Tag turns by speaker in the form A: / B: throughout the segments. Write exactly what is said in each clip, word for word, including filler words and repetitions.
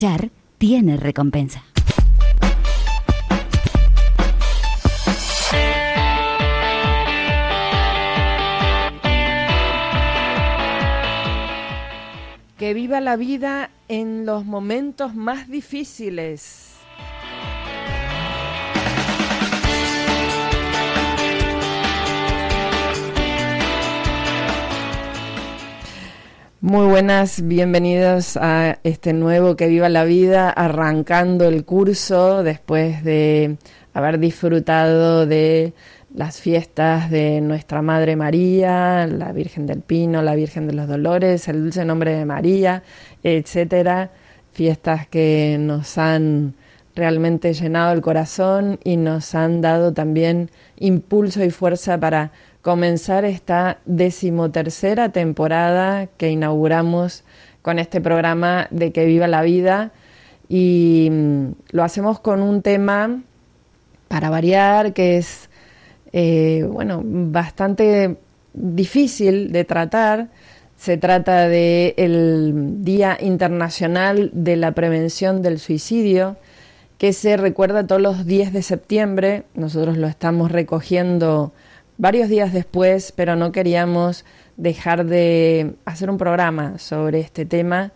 A: Char tiene recompensa.
B: Que viva la vida en los momentos más difíciles. Muy buenas, bienvenidos a este nuevo Que Viva la Vida, arrancando el curso después de haber disfrutado de las fiestas de Nuestra Madre María, la Virgen del Pino, la Virgen de los Dolores, el Dulce Nombre de María, etcétera. Fiestas que nos han realmente llenado el corazón y nos han dado también impulso y fuerza para comenzar esta decimotercera temporada que inauguramos con este programa de Que Viva la Vida, y lo hacemos con un tema, para variar, que es eh, bueno, bastante difícil de tratar. Se trata del Día Internacional de la Prevención del Suicidio, que se recuerda todos los diez de septiembre. Nosotros lo estamos recogiendo varios días después, pero no queríamos dejar de hacer un programa sobre este tema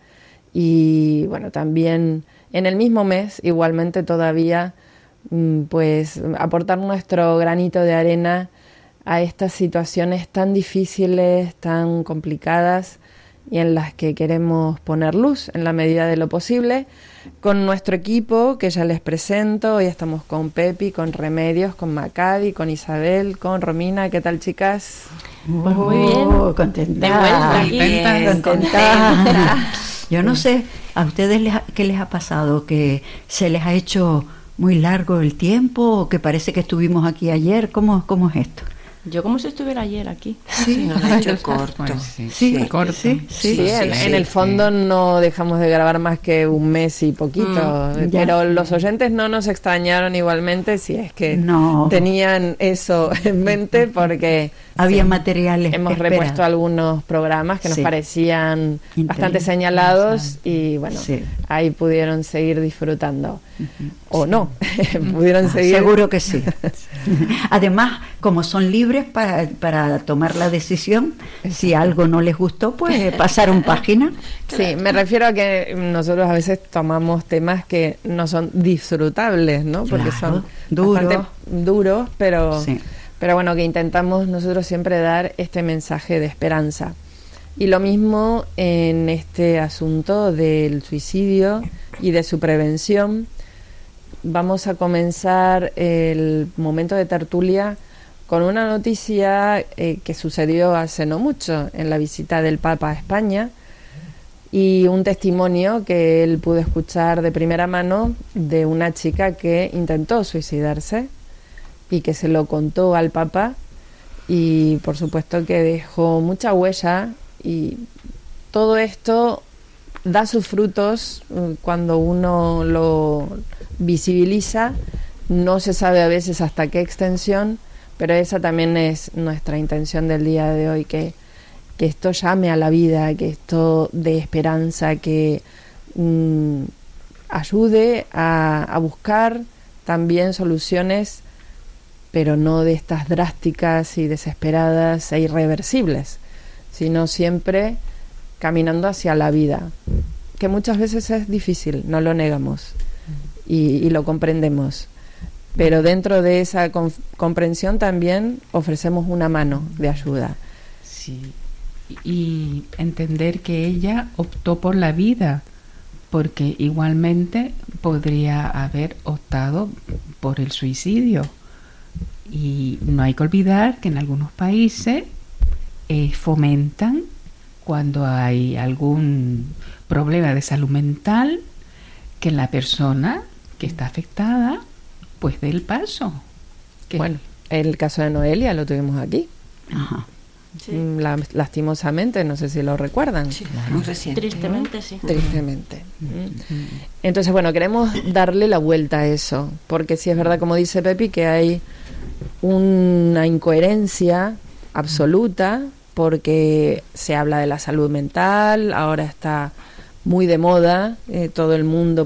B: y, bueno, también en el mismo mes, igualmente todavía, pues aportar nuestro granito de arena a estas situaciones tan difíciles, tan complicadas y en las que queremos poner luz en la medida de lo posible con nuestro equipo, que ya les presento. Hoy estamos con Pepi, con Remedios, con Macadi, con Isabel, con Romina. ¿Qué tal, chicas?
C: Pues muy bien,
D: contenta,
C: de vuelta aquí.
D: contenta, contenta. contenta. Yo no sé, ¿a ustedes les ha, qué les ha pasado? ¿Que se les ha hecho muy largo el tiempo o que parece que estuvimos aquí ayer? ¿Cómo, cómo es esto?
C: Yo como si estuviera ayer aquí.
D: Sí,
C: nos ha hecho corto.
E: Pues sí,
D: sí,
E: sí,
D: corto. Sí, sí,
B: sí, en,
E: sí,
B: en el fondo
E: sí.
B: No dejamos de grabar más que un mes y poquito,
D: Mm,
B: pero los oyentes no nos extrañaron igualmente, si es que
D: no.
B: tenían eso en mente, porque
D: había
B: sí,
D: materiales.
B: hemos
D: esperados.
B: repuesto algunos programas que nos
D: sí.
B: parecían bastante señalados y bueno,
D: sí.
B: ahí pudieron seguir disfrutando.
D: Uh-huh.
B: O
D: sí.
B: no, pudieron seguir.
D: Seguro que sí. Además, como son libres para, para tomar la decisión, si algo no les gustó, pues pasaron página.
B: Sí, me refiero a que nosotros a veces tomamos temas que no son disfrutables, ¿no? Porque
D: Claro,
B: son
D: duros.
B: bastante duros, pero,
D: Sí.
B: pero bueno, que intentamos nosotros siempre dar este mensaje de esperanza. Y lo mismo en este asunto del suicidio y de su prevención. Vamos a comenzar el momento de tertulia con una noticia eh, que sucedió hace no mucho en la visita del Papa a España, y un testimonio que él pudo escuchar de primera mano de una chica que intentó suicidarse y que se lo contó al Papa, y por supuesto que dejó mucha huella, y todo esto da sus frutos cuando uno lo visibiliza. No se sabe a veces hasta qué extensión, pero esa también es nuestra intención del día de hoy, que, que esto llame a la vida, que esto dé esperanza, que mmm, ayude a, a buscar también soluciones, pero no de estas drásticas y desesperadas e irreversibles, sino siempre caminando hacia la vida, que muchas veces es difícil, no lo negamos y, y lo comprendemos, pero dentro de esa com- comprensión también ofrecemos una mano de ayuda.
E: Sí, y entender que ella optó por la vida, porque igualmente podría haber optado por el suicidio, y no hay que olvidar que en algunos países eh, fomentan, cuando hay algún problema de salud mental, que la persona que está afectada pues dé el paso. Que
B: bueno, el caso de Noelia lo tuvimos aquí.
D: Ajá.
C: Sí.
B: La, lastimosamente, no sé si lo recuerdan.
C: Sí,
E: muy reciente.
C: Tristemente, sí.
B: Tristemente. Entonces, bueno, queremos darle la vuelta a eso, porque sí es verdad, como dice Pepi, que hay una incoherencia absoluta, porque se habla de la salud mental, ahora está muy de moda, eh, todo el mundo